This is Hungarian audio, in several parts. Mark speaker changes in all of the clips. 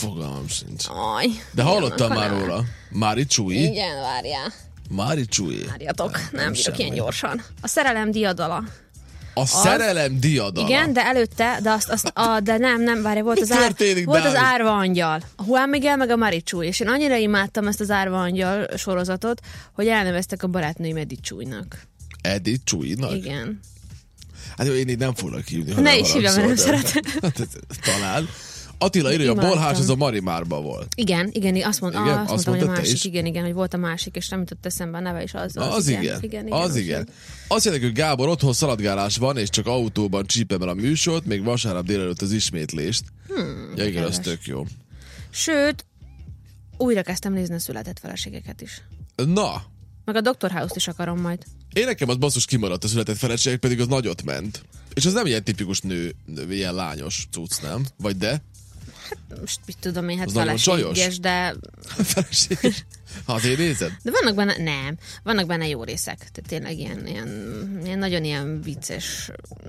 Speaker 1: Fogalmam sincs.
Speaker 2: Aj,
Speaker 1: De hallottam már róla. Mári Csúi?
Speaker 2: Igen, várjál.
Speaker 1: Mári Csúi.
Speaker 2: Várjatok, nem bírok
Speaker 1: semmi.
Speaker 2: ilyen gyorsan. A szerelem diadala.
Speaker 1: A szerelem diadala.
Speaker 2: Igen, de előtte, de nem, várj, volt
Speaker 1: Mi
Speaker 2: az
Speaker 1: történik,
Speaker 2: volt az
Speaker 1: Dávid?
Speaker 2: Árva Angyal. A Juan Miguel meg a Mári Csúi, és én annyira imádtam ezt az Árva Angyal sorozatot, hogy elneveztek a barátnőim Edith Csúlynak.
Speaker 1: Edith Csúinak?
Speaker 2: Igen.
Speaker 1: Hát jó, én így nem foglak hívni.
Speaker 2: Ne is hívjam, mert nem szeretem.
Speaker 1: Talán. Attila írja, a
Speaker 2: Imádtam.
Speaker 1: Bolhás az a Marimárban volt.
Speaker 2: Igen, azt mondtam,
Speaker 1: Igen?
Speaker 2: hogy
Speaker 1: Azt
Speaker 2: a
Speaker 1: mondtad te
Speaker 2: másik,
Speaker 1: is?
Speaker 2: igen, hogy volt a másik, és nem jutott eszembe a neve, és az
Speaker 1: Igen. Azt jelenti, hogy Gábor, otthon szaladgálás van, és csak autóban csípem el a műsort, még vasárnap délelőtt az ismétlést. Ja igen, az tök jó.
Speaker 2: Sőt, újra kezdtem nézni a Született feleségeket is.
Speaker 1: Na,
Speaker 2: Meg a Dr. House-t is akarom majd.
Speaker 1: én nekem az basszus kimaradt a Született feleségek, pedig az nagyot ment. És az nem ilyen tipikus nő, ilyen lányos cucc, nem? Vagy de?
Speaker 2: Most mit tudom én, hát
Speaker 1: Az nagyon
Speaker 2: feleséges,
Speaker 1: csajos?
Speaker 2: de
Speaker 1: Feleséges. Azért nézed?
Speaker 2: vannak benne jó részek. Tehát tényleg ilyen nagyon ilyen vicces.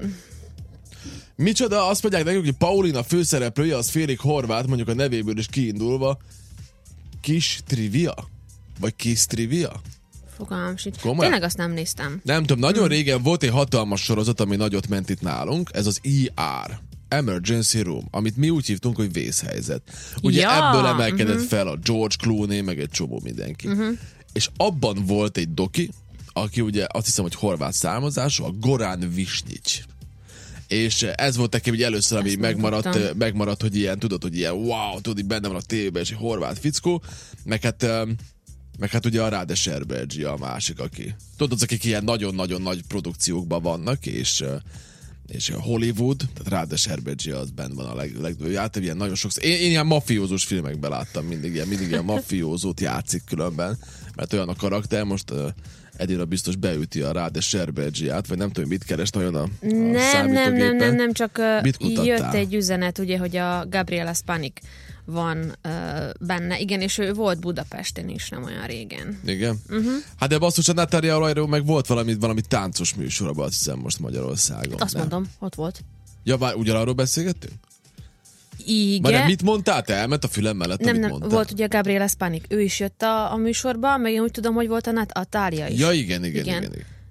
Speaker 1: Micsoda, azt mondják nekünk, hogy Paulina főszereplője az félig horvát, mondjuk a nevéből is kiindulva. Kis trivia? Vagy kis trivia?
Speaker 2: Fogalmam sincs.
Speaker 1: Komolyan?
Speaker 2: Tényleg azt nem néztem.
Speaker 1: Nem tudom, nagyon régen volt egy hatalmas sorozat, ami nagyot ment itt nálunk, ez az ER. Emergency Room, amit mi úgy hívtunk, hogy vészhelyzet. Ugye
Speaker 2: Ja,
Speaker 1: ebből emelkedett fel a George Clooney, meg egy csomó mindenki. És abban volt egy doki, aki ugye azt hiszem, hogy horvát származású, a Goran Visnyic. És ez volt nekem így először, ami megmaradt, hogy ilyen, tudod, hogy ilyen wow, tudod, így benne van a tévében, és egy horvát fickó, meg hát ugye a Rádes Erbelgyi a másik, aki. Tudod, akik ilyen nagyon-nagyon nagy produkciókban vannak, és Hollywood, tehát Rádes Erbelgyi az benne van a általában ilyen nagyon sokszor. Én ilyen mafiózós filmekben láttam mindig ilyen mafiózót játszik különben, mert olyan a karakter, most Edina biztos beüti a Rádes Erbelgyiát, vagy nem tudom, mit keres nagyon a számítógépen.
Speaker 2: Nem, csak
Speaker 1: Mit kutattál?
Speaker 2: jött egy üzenet, ugye, hogy a Gabriela Spanik van benne. Igen, és ő volt Budapesten is, nem olyan régen.
Speaker 1: Igen? Hát de basszus, a Natalia Oreiro meg volt valami táncos műsorban, azt hiszem most Magyarországon.
Speaker 2: Azt
Speaker 1: nem?
Speaker 2: mondom, ott volt.
Speaker 1: Ja, ugyanarról beszélgettünk?
Speaker 2: Igen.
Speaker 1: Már mit mondtál? Te elment a fülem mellett,
Speaker 2: Nem,
Speaker 1: amit mondtál?
Speaker 2: volt ugye Gabriela Spanik. Ő is jött a műsorba, meg én úgy tudom, hogy volt a Tália is.
Speaker 1: Ja, igen.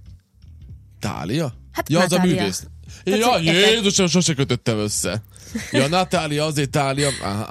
Speaker 1: Tália?
Speaker 2: Hát
Speaker 1: ja, az a
Speaker 2: Natália.
Speaker 1: művész. Ja, Jézusom, sose kötöttem össze. Ja, Natália, azért Tália.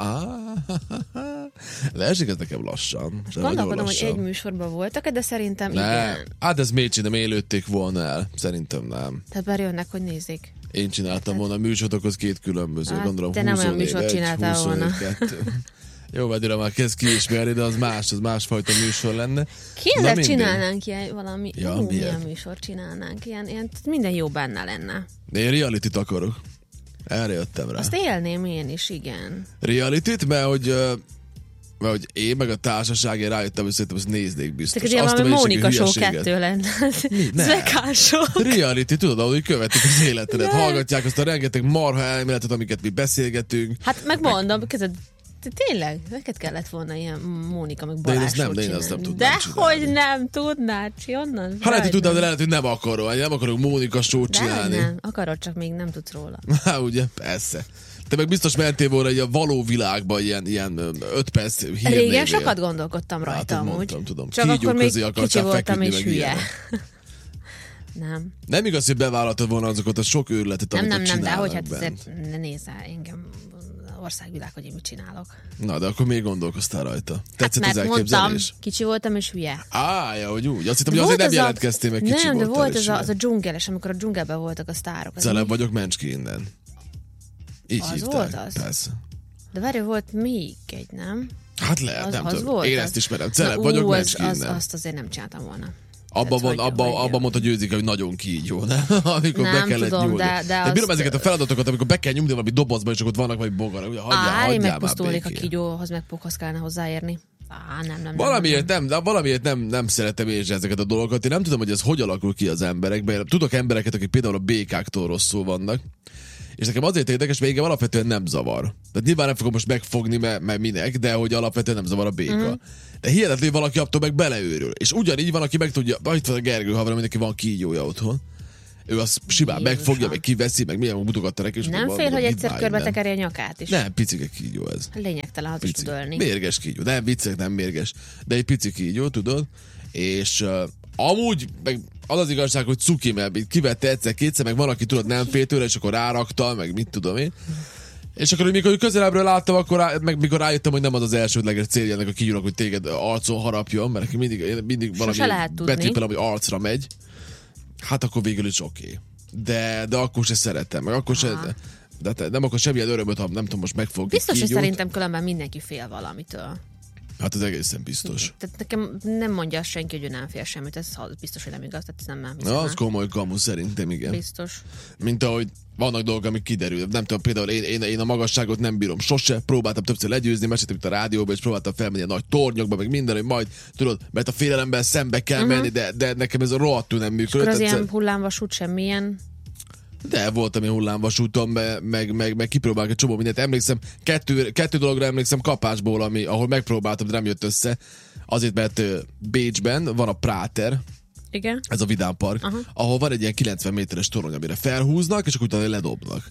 Speaker 1: Leesik ez nekem lassan.
Speaker 2: Gondolkodom, hogy egy műsorban voltak, de szerintem
Speaker 1: nem.
Speaker 2: igen.
Speaker 1: Hát ez miért csinálom, élődték volna el. Szerintem nem.
Speaker 2: Tehát bár jönnek, hogy nézzék.
Speaker 1: Én csináltam volna a műsorokhoz két különböző,
Speaker 2: Hát,
Speaker 1: gondolom
Speaker 2: te nem olyan
Speaker 1: 24,
Speaker 2: műsort csináltál
Speaker 1: 24,
Speaker 2: volna.
Speaker 1: 2. Jó, Vedira már kezd kiismerni, de az másfajta műsor lenne.
Speaker 2: Kézzel csinálnánk ilyen valami,
Speaker 1: Ja,
Speaker 2: milyen műsort csinálnánk, ilyen minden jó benne lenne.
Speaker 1: Én realityt akarok. Erre jöttem rá.
Speaker 2: Azt élném én is, igen.
Speaker 1: Realityt, mert hogy én meg a társaságért rájöttem, hogy szerintem ezt néznék biztos.
Speaker 2: Tehát ilyen valami Mónika Show 2 lenne. Zvekás Show.
Speaker 1: Reality, tudod, ahogy követik az életedet. Hallgatják azt a rengeteg marha elméletet, amiket mi beszélgetünk.
Speaker 2: Hát megmondom, tényleg, neked kellett volna ilyen Mónika meg
Speaker 1: De én
Speaker 2: Balázs
Speaker 1: ezt nem,
Speaker 2: Show
Speaker 1: de én azt nem
Speaker 2: csinálni.
Speaker 1: tudnám
Speaker 2: De
Speaker 1: csinálni.
Speaker 2: hogy nem tudnád, onnan?
Speaker 1: Ha lehet, hogy tudnám, de lehet, hogy nem akarom. Nem akarok Mónika Show-t csinálni.
Speaker 2: Nem, akarod, csak még nem tudsz róla.
Speaker 1: Há, ugye? Persze. Te meg biztos mentél volna egy a való világban ilyen 5 perc hírnévél.
Speaker 2: Régen sokat gondolkodtam rajta
Speaker 1: Hát,
Speaker 2: amúgy.
Speaker 1: mondtam, tudom.
Speaker 2: Csak
Speaker 1: Kígyó
Speaker 2: akkor még
Speaker 1: közé akartál
Speaker 2: kicsi voltam
Speaker 1: feküdni,
Speaker 2: és
Speaker 1: meg
Speaker 2: hülye.
Speaker 1: ilyenek.
Speaker 2: Nem.
Speaker 1: Nem igaz, hogy bevállaltad volna azokat a sok őrületet,
Speaker 2: Nem,
Speaker 1: amiket
Speaker 2: de
Speaker 1: csinálnak
Speaker 2: hogy hát
Speaker 1: bent.
Speaker 2: azért ne nézzel engem országvilág, hogy én mit csinálok.
Speaker 1: Na, de akkor még gondolkoztál rajta. Tetszett
Speaker 2: Hát
Speaker 1: az
Speaker 2: mert mondtam,
Speaker 1: elképzelés?
Speaker 2: kicsi voltam és hülye.
Speaker 1: Ja, hogy úgy. Azt hittem, hogy azért nem jelentkeztél, meg kicsi
Speaker 2: nem, de
Speaker 1: voltál
Speaker 2: volt
Speaker 1: és
Speaker 2: az a dzsungeles, amikor a dzsungelben voltak a sztárok. Az
Speaker 1: Celeb
Speaker 2: mi?
Speaker 1: vagyok, mencs ki innen. Így
Speaker 2: Az
Speaker 1: hívták.
Speaker 2: volt az?
Speaker 1: Persze.
Speaker 2: De várj, volt még egy, nem?
Speaker 1: Hát lehet, nem
Speaker 2: az
Speaker 1: tudom.
Speaker 2: volt
Speaker 1: Én
Speaker 2: az.
Speaker 1: ezt ismerem. Celeb
Speaker 2: Na,
Speaker 1: vagyok, mencs ki innen.
Speaker 2: azt azért nem csináltam volna.
Speaker 1: Abban mondta Győzike, hogy nagyon kígyó, nem? Amikor
Speaker 2: Nem
Speaker 1: be kellett
Speaker 2: tudom,
Speaker 1: nyúlni.
Speaker 2: de
Speaker 1: bírom
Speaker 2: azt-
Speaker 1: ezeket a feladatokat, amikor be kell nyúlni valami dobozba, és akkor vannak vagy bogarak. Ugye,
Speaker 2: Én
Speaker 1: hagyjál már
Speaker 2: megpusztulnék a
Speaker 1: békén.
Speaker 2: kígyóhoz, meg pokhoz kellene hozzáérni. Nem.
Speaker 1: Valamiért nem szeretem én is ezeket a dolgokat. Én nem tudom, hogy ez hogy alakul ki az emberekben. Tudok embereket, akik például a békáktól rosszul vannak, és nekem azért érdekes, mert engem alapvetően nem zavar. Tehát nyilván nem fogom most megfogni, mert minek, de hogy alapvetően nem zavar a béka. De hihetetlen, hogy valaki attól meg beleőrül. És ugyanígy van, aki meg tudja, itt van a Gergő haverom, neki van kígyója otthon. Ő azt simán megfogja, meg kiveszi, meg milyen mutogatta neki.
Speaker 2: Nem fél, hogy egyszer körbe tekeri a nyakát is?
Speaker 1: Nem, picike kígyó ez.
Speaker 2: Lényegtelen, ha is tud ölni.
Speaker 1: Mérges kígyó. Nem, viccek, nem mérges. De egy pici kígyó, tudod? És amúgy, meg az igazság, hogy cuki, mert kivette egyszer-kétszer, meg van, aki tudod, nem fél tőle, és akkor rárakta, meg mit tudom én. És akkor, mikor közelebbről láttam, akkor meg mikor rájöttem, hogy nem az elsődleges célja ennek a kígyónak, hogy téged arcon harapjon, mert neki mindig valami betűpel, ami arcra megy. Hát akkor végül is oké. De akkor se szeretem, meg akkor se... De nem akar semmilyen örömöt, ha nem tudom, most megfog.
Speaker 2: Biztos, hogy szerintem különben mindenki fél valamitől.
Speaker 1: Hát ez egészen biztos.
Speaker 2: Tehát nekem nem mondja senki, hogy ő nem fél semmit, ez biztos, hogy nem igaz, tehát ez nem hiszem.
Speaker 1: Na, az komoly kamu szerintem, igen.
Speaker 2: Biztos.
Speaker 1: Mint ahogy vannak dolgok, amik kiderül. Nem tudom, például én a magasságot nem bírom sose, próbáltam többször legyőzni, meséltem itt a rádióba, és próbáltam felmenni a nagy tornyokba, meg minden, hogy majd, tudod, mert a félelemben szembe kell menni, de nekem ez a rohadtul nem működött.
Speaker 2: És az ilyen hullámvasút semmilyen.
Speaker 1: De voltam én hullámvasúton, meg kipróbálok egy csomó mindent. Emlékszem, kettő dologra emlékszem kapásból, ahol megpróbáltam, de nem jött össze. Azért, mert Bécsben van a Práter,
Speaker 2: igen.
Speaker 1: Ez a vidámpark, ahol van egy ilyen 90 méteres torony, amire felhúznak, és akkor utána ledobnak.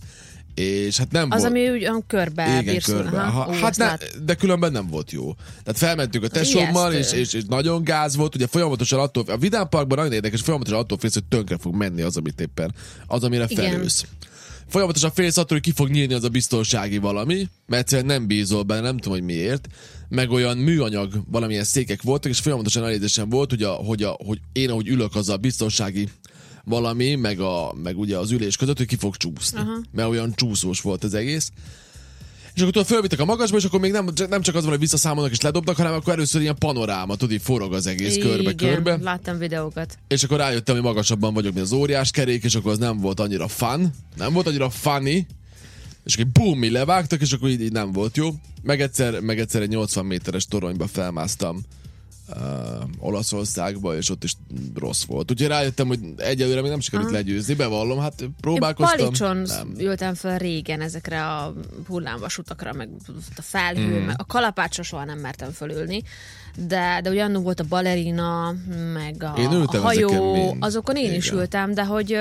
Speaker 1: És hát nem
Speaker 2: az,
Speaker 1: volt...
Speaker 2: ami úgy körbe
Speaker 1: igen,
Speaker 2: bírsz.
Speaker 1: körbe. Hát de különben nem volt jó. Tehát felmentünk a tesómmal, és nagyon gáz volt, ugye folyamatosan attól, a vidámparkban nagyon érdekes, folyamatosan attól félsz, hogy tönkre fog menni az, amit éppen, az, amire felősz. Folyamatosan félsz attól, hogy ki fog nyílni az a biztonsági valami, mert egyszerűen nem bízol benne, nem tudom, hogy miért. Meg olyan műanyag valamilyen székek voltak, és folyamatosan elézésen volt, hogy én ahogy ülök, az a biztonsági valami, meg ugye az ülés között, hogy ki fog csúszni. Mert olyan csúszós volt az egész. És akkor fölvittek a magasba, és akkor még nem csak az van, hogy visszaszámolnak és ledobnak, hanem akkor először ilyen panoráma, tudod, így forog az egész körbe-körbe.
Speaker 2: Láttam videókat.
Speaker 1: És akkor rájöttem, hogy magasabban vagyok, mint az óriás kerék, és akkor az nem volt annyira nem volt annyira funny, és akkor bum, levágtak, és akkor így nem volt jó. Meg egyszer egy 80 méteres toronyba felmásztam Olaszországba, és ott is rossz volt. Úgyhogy rájöttem, hogy egyelőre még nem sikerült legyőzni, bevallom, hát próbálkoztam.
Speaker 2: Én Palicson ültem fel régen ezekre a hullámvasutakra, meg a felhő, meg a kalapácsra soha nem mertem fölülni, de ugye annól volt a balerina, meg a hajó, azokon én is ültem, de hogy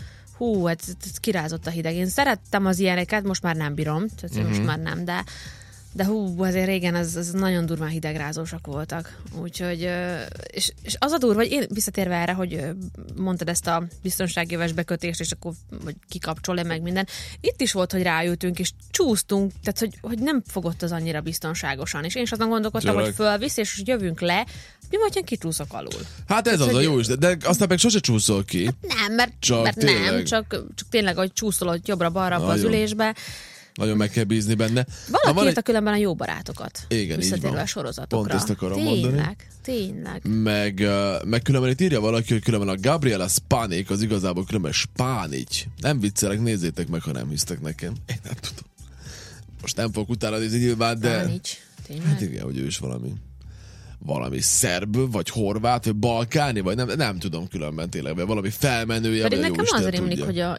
Speaker 2: ez kirázott a hideg. Én szerettem az ilyeneket, most már nem bírom, tehát most már nem, de azért régen az nagyon durván hidegrázósak voltak. Úgyhogy, és az a durva, hogy én visszatérve erre, hogy mondtad ezt a biztonságjöves bekötést, és akkor hogy kikapcsol-e meg minden. Itt is volt, hogy ráültünk, és csúsztunk, tehát hogy nem fogott az annyira biztonságosan. És én is azon gondolkodtam, hogy fölvisz, és jövünk le, mi vagy, én kicsúszok alul.
Speaker 1: Hát ez az a jó is, de aztán meg sose csúszol ki.
Speaker 2: Hát nem, mert csak tényleg, hogy csúszol jobbra-balra az ülésbe.
Speaker 1: Nagyon meg kell bízni benne.
Speaker 2: Valaki írta különben a jó barátokat.
Speaker 1: Igen,
Speaker 2: visszatérve a sorozatokra.
Speaker 1: Pont ezt akarom mondani.
Speaker 2: Tényleg.
Speaker 1: Meg különben itt írja valaki, hogy különben a Gabriela Spanik az igazából különben Spánics. Nem viccelek, nézzétek meg, ha nem hisztek nekem. Én nem tudom. Most nem fogok utána nézni nyilván, de...
Speaker 2: Spánics. Tényleg?
Speaker 1: Hát igen, hogy ő is valami szerb, vagy horvát, vagy balkáni, vagy nem tudom különben tényleg, vagy valami felmenője.
Speaker 2: Pedig nekem az rémlik, hogy a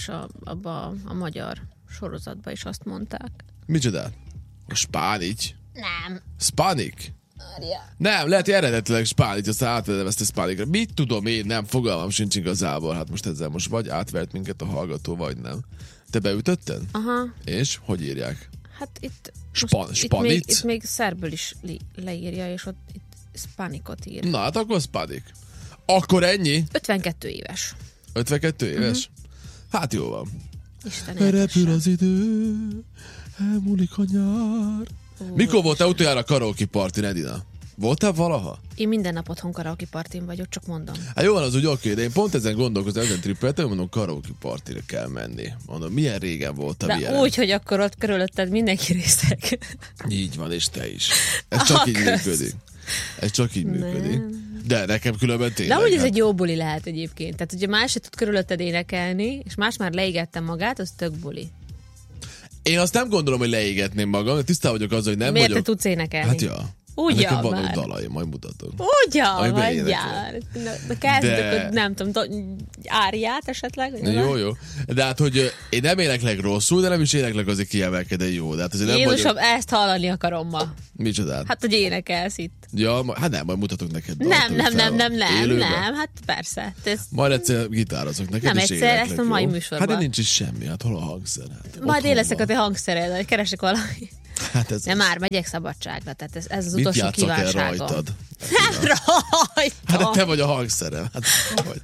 Speaker 2: magyar sorozatban is azt mondták.
Speaker 1: Micsoda? A Spánics?
Speaker 2: Nem.
Speaker 1: Spanik? Nem, lehet, hogy eredetileg Spánics, aztán átnevezte Spánikra. Mit tudom én, nem, fogalmam sincs igazából. Hát most ezzel vagy átvert minket a hallgató, vagy nem. Te beütötted?
Speaker 2: Aha.
Speaker 1: És? Hogy írják?
Speaker 2: Hát itt...
Speaker 1: Spanic?
Speaker 2: Itt még szerből is leírja, és ott itt Spanikot ír.
Speaker 1: Na, hát akkor Spanik. Akkor ennyi?
Speaker 2: 52 éves.
Speaker 1: 52 éves? Hát jó van.
Speaker 2: Isten
Speaker 1: repül az idő, elmúlik a nyár. Mikor voltál utoljára karaoke partin, Edina? Voltál valaha?
Speaker 2: Én minden nap otthon karaoke partin vagyok, csak mondom.
Speaker 1: Hát jó van, az úgy oké, de én pont ezen gondolkozom, ezen trippeltem, mondom, karaoke partira kell menni. Mondom, milyen régen voltam ilyen.
Speaker 2: De úgy, hogy akkor ott körülötted mindenki részeg.
Speaker 1: Így van, és te is. Ez csak így működik. Ez csak így működik. De nekem különben tényleg.
Speaker 2: De úgy ez egy jó buli lehet egyébként. Tehát, hogyha más tud körülötted énekelni, és más már leégette magát, az tök buli.
Speaker 1: Én azt nem gondolom, hogy leégetném magam, de tisztában vagyok azzal, hogy nem
Speaker 2: miért
Speaker 1: vagyok...
Speaker 2: te tudsz énekelni?
Speaker 1: Hát ja.
Speaker 2: Ugyan
Speaker 1: van
Speaker 2: már.
Speaker 1: egy dalai, majd mutatom.
Speaker 2: Ugyan, mondjál. Kezdök, nem tudom, áriát esetleg?
Speaker 1: Jó. De hát, hogy én nem éneklek rosszul, de nem is éneklek azért kiemelkedően jó. De hát azért
Speaker 2: Jézusom, ezt hallani akarom ma.
Speaker 1: Micsodát?
Speaker 2: Hát, hogy énekelsz itt.
Speaker 1: Ja, hát nem, majd mutatok neked.
Speaker 2: Nem, hát persze.
Speaker 1: Majd egyszer gitározok neked,
Speaker 2: nem
Speaker 1: és
Speaker 2: egyszer,
Speaker 1: éneklek,
Speaker 2: ezt a mai műsorban.
Speaker 1: Hát nincs is semmi, hát hol a hangszer? Hát,
Speaker 2: majd én leszek a te hangszered, hogy keresek valami.
Speaker 1: Hát ez
Speaker 2: nem, már megyek szabadságra, tehát ez az
Speaker 1: mit
Speaker 2: utolsó kívánságom.
Speaker 1: Mit játszak el rajtad?
Speaker 2: Nem rajta.
Speaker 1: Hát te vagy a hangszerem. Hát, vagy.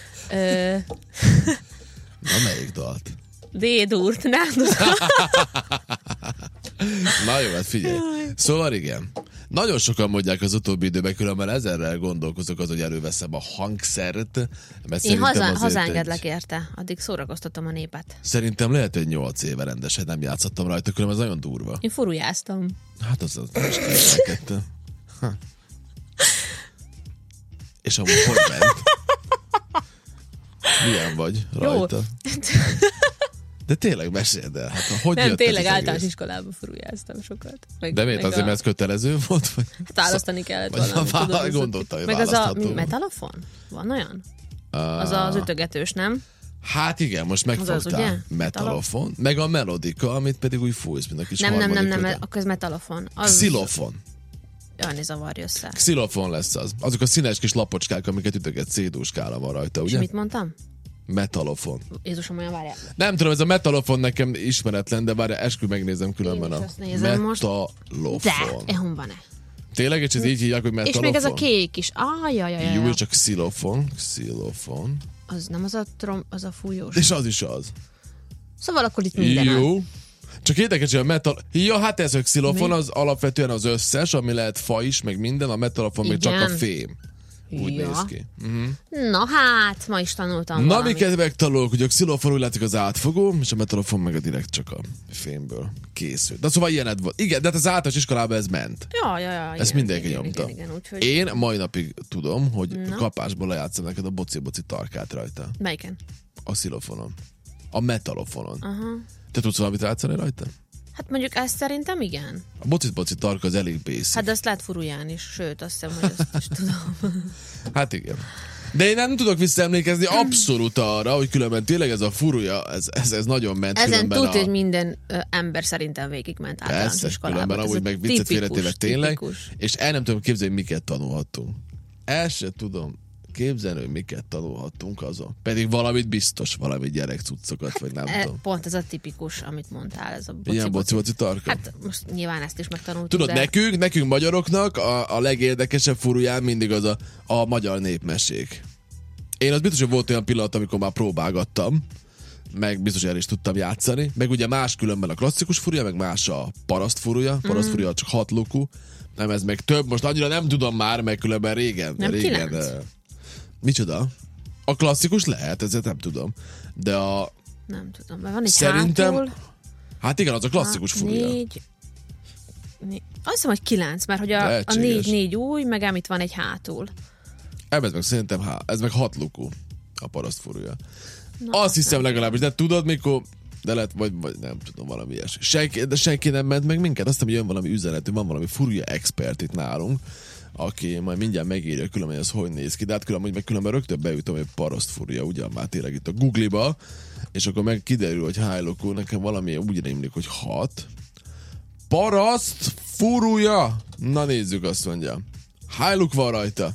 Speaker 1: Na, melyik dalt?
Speaker 2: D-dúrt, nem tudom.
Speaker 1: Na jó, hát figyelj. Szóval igen. Nagyon sokan mondják az utóbbi időben, különben ezerrel gondolkozok az, hogy előveszem a hangszert.
Speaker 2: Én hazaengedlek érte, addig szórakoztatom a népet.
Speaker 1: Szerintem lehet, hogy 8 éve rendesen nem játszottam rajta, különben ez nagyon durva.
Speaker 2: Én furujáztam.
Speaker 1: Hát az most elkettő. És amúgy hogy ment? Milyen vagy rajta? Jó. De tényleg meséld el. Hát, hogy
Speaker 2: nem, tényleg általános iskolában furujáztam sokat.
Speaker 1: De miért? Azért, mert ez kötelező volt? Vagy?
Speaker 2: Hát választani kellett valamit.
Speaker 1: Gondoltam, hogy
Speaker 2: meg
Speaker 1: választható.
Speaker 2: az a metalofon? Van olyan? Az az ütögetős, nem?
Speaker 1: Hát igen, most megfogtál. Metalofon. Meg a melodika, amit pedig úgy fújsz, mint a kis
Speaker 2: nem, akkor ez metalofon.
Speaker 1: Xilofon.
Speaker 2: Jani zavarja össze.
Speaker 1: Xilofon lesz az. Azok a színes kis lapocskák, amiket ütöget, CD-skála van rajta, ugye?
Speaker 2: És mit mondtam?
Speaker 1: Metalofon.
Speaker 2: Jézusom, olyan várjál.
Speaker 1: Nem tudom, ez a metalofon nekem ismeretlen, de várjál, eskü megnézem különben a metalofon.
Speaker 2: De, van-e?
Speaker 1: Tényleg, és ez így hívják, hogy metalofon?
Speaker 2: És még ez a kék is. Jaj.
Speaker 1: Jó, csak xilofon.
Speaker 2: Az nem az a fújós.
Speaker 1: És az is az.
Speaker 2: Szóval akkor itt minden.
Speaker 1: Jó. Csak érdekes, hogy a metal... Ja, hát ez a xilofon az alapvetően az összes, ami lehet fa is, meg minden, a metalofon még csak a fém. Úgy néz ki.
Speaker 2: Na hát, ma is tanultam
Speaker 1: Na,
Speaker 2: valamit.
Speaker 1: miket megtanulok, hogy a xilofon úgy látszik az átfogó, és a metalofon meg a direkt csak a fémből készült. De szóval ilyened volt. Igen, de hát az általános iskolában ez ment.
Speaker 2: Ja.
Speaker 1: Ezt mindenki nyomta.
Speaker 2: Igen, úgyhogy...
Speaker 1: Én mai napig tudom, hogy kapásból lejátszom neked a boci-boci tarkát rajta.
Speaker 2: Melyiken?
Speaker 1: A xilofonon. A metalofonon.
Speaker 2: Aha.
Speaker 1: Te tudsz valamit játszani rajta?
Speaker 2: Hát mondjuk ezt szerintem igen.
Speaker 1: A boci-boci tarka az elég basic.
Speaker 2: Hát de azt lehet furuján is, sőt, azt hiszem, hogy ezt is tudom.
Speaker 1: Hát igen. De én nem tudok visszaemlékezni abszolút arra, hogy különben tényleg ez a furuja, ez nagyon ment.
Speaker 2: Ezen tudja, hogy minden ember szerintem végigment általános iskolában.
Speaker 1: Különben amúgy meg viccet félretéve tényleg.
Speaker 2: Tipikus.
Speaker 1: És el nem tudom képzelni, miket tanulhattunk. El se tudom képzelni, hogy miket tanulhattunk azon. Pedig valamit biztos, valami gyerekcuccokat, vagy nem tudom.
Speaker 2: Pont ez a tipikus, amit mondtál, ez a
Speaker 1: ilyen boci-boci tarka.
Speaker 2: Hát most nyilván ezt is megtanultuk.
Speaker 1: Tudod, nekünk magyaroknak a legérdekesebb furuján mindig az a magyar népmesék. Én az biztos, hogy volt olyan pillanat, amikor már próbálgattam, meg biztos, hogy el is tudtam játszani, meg ugye más különben a klasszikus furúja, meg más a paraszt furúja csak 6 lukú, nem ez meg több, most annyira nem tudom már, meg különben régen.
Speaker 2: Nem
Speaker 1: régen. Micsoda? A klasszikus lehet, ezért nem tudom. De a...
Speaker 2: Nem tudom, mert van egy
Speaker 1: szerintem...
Speaker 2: hátul.
Speaker 1: Hát igen, az a klasszikus furúja.
Speaker 2: 4... Azt hiszem, hogy 9, mert hogy a 4 új, meg itt van egy hátul.
Speaker 1: Ez meg szerintem ez meg 6 lukú a paraszt furúja. Azt hiszem legalábbis, de tudod mikor... De lehet, vagy nem tudom, valami ilyesmi. De senki nem ment meg minket. Azt hiszem, hogy jön valami üzenet, van valami furúja expert itt nálunk, aki majd mindjárt megírja, különben ez hogy néz ki. De hát különben rögtön beütöm, hogy paraszt furúja, ugyan már tényleg itt a Google-ba, és akkor meg kiderül, hogy hájlokú, nekem valami úgy rémlik, hogy 6. Paraszt furúja! Na nézzük, azt mondja. Hájluk van rajta.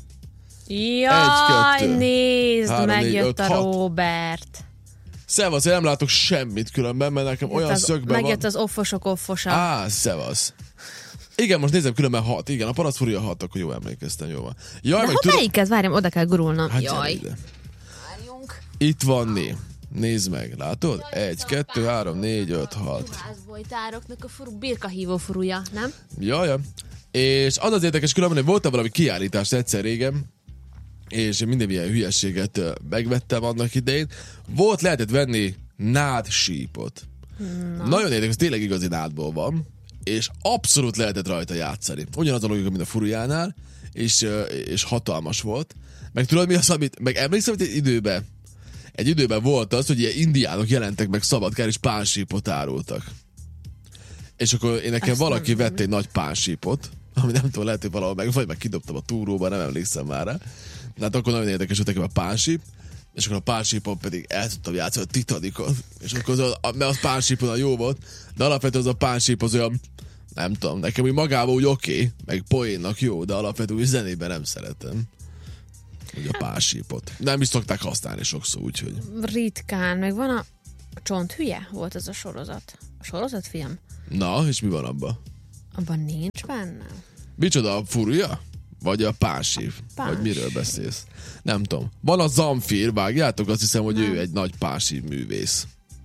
Speaker 2: Jaj,
Speaker 1: 1, 2,
Speaker 2: nézd,
Speaker 1: 3,
Speaker 2: megjött
Speaker 1: 4, 5,
Speaker 2: a
Speaker 1: 6.
Speaker 2: Robert.
Speaker 1: Szevasz, én nem látok semmit különben, mert nekem olyan szögben van.
Speaker 2: Megjött az offosa.
Speaker 1: Szevasz. Igen, most nézem, különben 6. Igen, a paraszt furúja 6, akkor jó emlékeztem, jó van. Jaj,
Speaker 2: de ha melyiket? Várjam, oda kell gurulnom.
Speaker 1: Hát
Speaker 2: jaj.
Speaker 1: Várjunk. Itt van né. Nézd meg, látod? 1, 2, 3, 4, 5, 6.
Speaker 2: Házbolytároknak a birkahívó furúja, nem?
Speaker 1: Jaj. És az érdekes különben, hogy volt valami kiállítás egyszer régen, és én minden ilyen hülyességet megvettem annak idején. Lehetett venni nádsípot. Nagyon érdekes, tényleg igazi nádból van, és abszolút lehetett rajta játszani. Ugyanaz a logika, mint a furujánál, és hatalmas volt. Meg tudod mi az, amit... Meg emlékszem, hogy egy időben volt az, hogy ilyen indiánok jelentek meg Szabadkán, és pánsípot árultak. És akkor nekem valaki vett egy nagy pánsípot, ami nem tudom, lehet, hogy valahol vagy meg kidobtam a túróba, nem emlékszem már rá. De hát akkor nagyon érdekes volt nekem a pánsíp, és akkor a pánsípon pedig el tudtam játszani a Titanicot, és akkor mert az pánsípon a jó volt, de alapvetően az a pánsíp az olyan, nem tudom, nekem úgy magában úgy oké, meg poénnak jó, de alapvetően úgy zenében nem szeretem. Ugye a pánsípot. Nem is szokták használni sokszor, úgyhogy.
Speaker 2: Ritkán, meg van a Csonthülye volt ez a sorozat. A sorozatfilm?
Speaker 1: Na, és mi van abban?
Speaker 2: Abban nincs benne.
Speaker 1: Micsoda, a furúja? Vagy a pánsíp? Vagy miről beszélsz? Nem tudom. Van a Zamfir, vágjátok? Azt hiszem, hogy ő egy nagy pánsíp művész.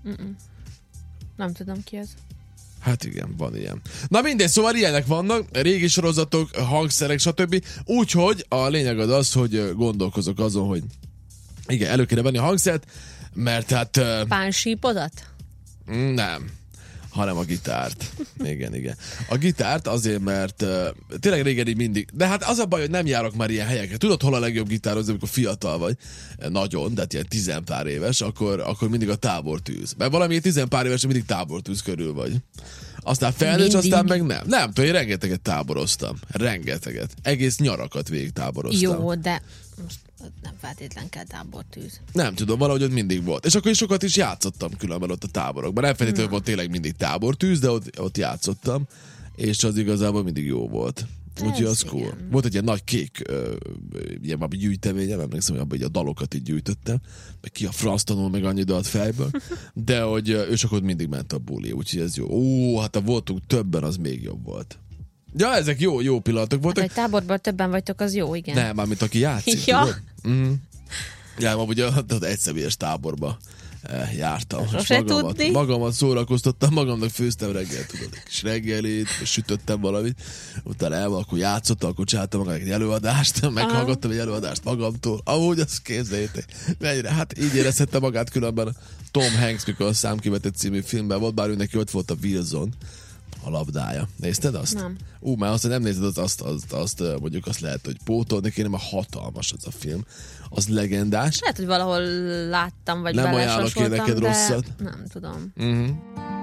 Speaker 2: Nem tudom ki ez.
Speaker 1: Hát igen, van ilyen. Na mindegy, szóval ilyenek vannak, régi sorozatok, hangszerek, stb. Úgyhogy a lényeg az, hogy gondolkozok azon, hogy igen, elő kéne venni a hangszert, mert hát...
Speaker 2: Pánsípodat?
Speaker 1: Nem, hanem a gitárt. Igen. A gitárt azért, mert tényleg régen így mindig... De hát az a baj, hogy nem járok már ilyen helyekre. Tudod, hol a legjobb gitározni, amikor fiatal vagy? Nagyon, de hát ilyen 10 pár éves, akkor mindig a tábortűz. Mert valami 10 pár éves, mindig tábortűz körül vagy. Aztán felnőtt, aztán meg nem. Nem tudom, én rengeteget táboroztam. Rengeteget. Egész nyarakat végig táboroztam.
Speaker 2: Jó, de most nem feltétlen kell tábortűz.
Speaker 1: Nem tudom, valahogy ott mindig volt. És akkor is sokat is játszottam különben ott a táborokban. Nem feltétlenül volt tényleg mindig tábortűz, de ott játszottam. És az igazából mindig jó volt. Úgyhogy az cool. Volt egy ilyen nagy kék ilyen gyűjteményem, emlékszem, hogy abban a dalokat így gyűjtöttem, meg ki a franc tanul meg annyi dalt fejből, de hogy ő csak ott mindig ment a buli, úgyhogy ez jó. Ó, hát ha voltunk többen, az még jobb volt. Ja, ezek jó pillanatok voltak.
Speaker 2: Hát egy táborban többen vagytok, az jó, igen.
Speaker 1: Nem, mármint aki játszik,
Speaker 2: ja.
Speaker 1: Tudod? Ja, ma ugye egyszemélyes táborba jártam. Magamat szórakoztattam, magamnak főztem reggel, tudod, egy kis reggelit, sütöttem valamit, utána akkor játszottam, akkor csináltam magának egy előadást, meghallgattam egy előadást magamtól, ahogy azt képzeljétek. Mennyire, hát így érezhette magát különben Tom Hanks, mikor a Számkivetett című filmben volt, bár ő neki ott volt a Wilson, a labdája. Nézted azt?
Speaker 2: Nem.
Speaker 1: Mert azt nem nézted, azt mondjuk azt lehet, hogy pótolni kéne, mert hatalmas az a film. Az legendás.
Speaker 2: Lehet, hogy valahol láttam, vagy
Speaker 1: nem ajánlok én neked rosszat.
Speaker 2: Nem tudom.